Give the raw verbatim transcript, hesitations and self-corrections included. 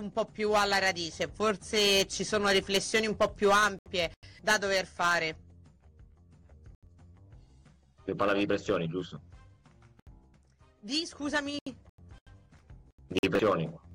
un po' più alla radice, forse ci sono riflessioni un po' più ampie da dover fare. Tu parlavi di pressioni, giusto? Di, scusami? Di pressioni.